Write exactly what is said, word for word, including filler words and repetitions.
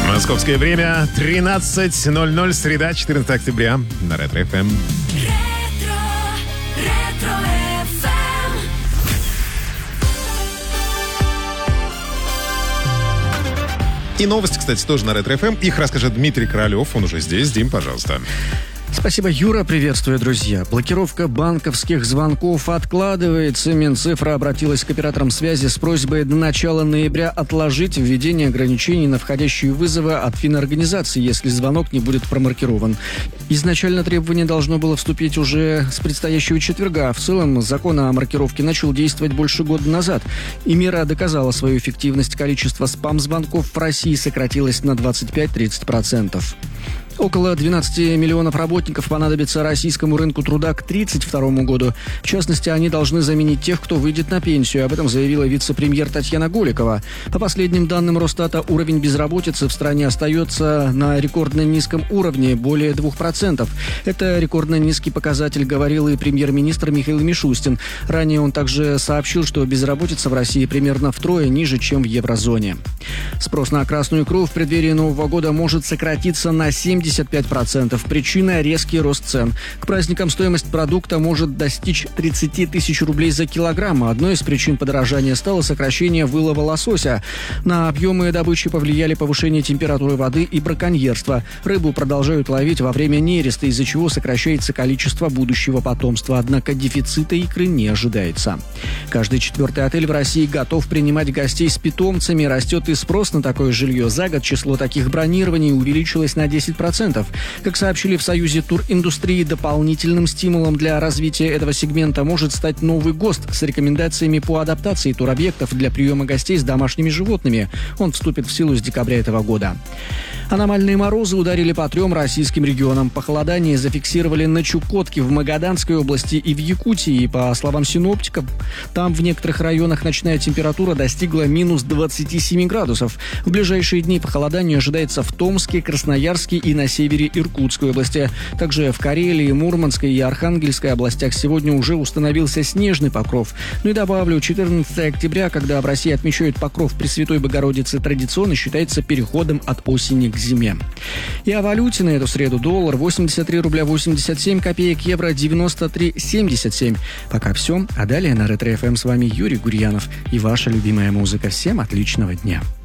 Московское время тринадцать ноль ноль, среда, четырнадцатое октября на Ретро эф эм. И новости, кстати, тоже на Ретро эф эм. Их расскажет Дмитрий Королев. Он уже здесь. Дим, пожалуйста. Спасибо, Юра. Приветствую, друзья. Блокировка банковских звонков откладывается. Минцифра обратилась к операторам связи с просьбой до начала ноября отложить введение ограничений на входящие вызовы от финорганизаций, если звонок не будет промаркирован. Изначально требование должно было вступить уже с предстоящего четверга. В целом, закон о маркировке начал действовать больше года назад. И мера доказала свою эффективность. Количество спам-звонков в России сократилось на двадцать пять-тридцать процентов. Около двенадцати миллионов работников понадобится российскому рынку труда к тридцать второму году. В частности, они должны заменить тех, кто выйдет на пенсию. Об этом заявила вице-премьер Татьяна Голикова. По последним данным Росстата, уровень безработицы в стране остается на рекордно низком уровне, более двух процентов. Это рекордно низкий показатель, говорил и премьер-министр Михаил Мишустин. Ранее он также сообщил, что безработица в России примерно втрое ниже, чем в еврозоне. Спрос на красную икру в преддверии Нового года может сократиться на семьдесят пять процентов. Причина – резкий рост цен. К праздникам стоимость продукта может достичь тридцать тысяч рублей за килограмм. Одной из причин подорожания стало сокращение вылова лосося. На объемы добычи повлияли повышение температуры воды и браконьерство. Рыбу продолжают ловить во время нереста, из-за чего сокращается количество будущего потомства. Однако дефицита икры не ожидается. Каждый четвертый отель в России готов принимать гостей с питомцами. Растет и спрос на такое жилье. За год число таких бронирований увеличилось на десять процентов. Как сообщили в Союзе туриндустрии, дополнительным стимулом для развития этого сегмента может стать новый ГОСТ с рекомендациями по адаптации туробъектов для приема гостей с домашними животными. Он вступит в силу с декабря этого года. Аномальные морозы ударили по трем российским регионам. Похолодание зафиксировали на Чукотке, в Магаданской области и в Якутии. По словам синоптиков, там в некоторых районах ночная температура достигла минус двадцати семи градусов. В ближайшие дни похолодание ожидается в Томске, Красноярске и на севере Иркутской области. Также в Карелии, Мурманской и Архангельской областях сегодня уже установился снежный покров. Ну и добавлю, четырнадцатое октября, когда в России отмечают покров Пресвятой Богородицы, традиционно считается переходом от осени к зиме. И о валюте на эту среду: доллар восемьдесят три рубля восемьдесят семь копеек, евро девяносто три семьдесят семь. Пока все. А далее на Ретро эф эм с вами Юрий Гурьянов и ваша любимая музыка. Всем отличного дня.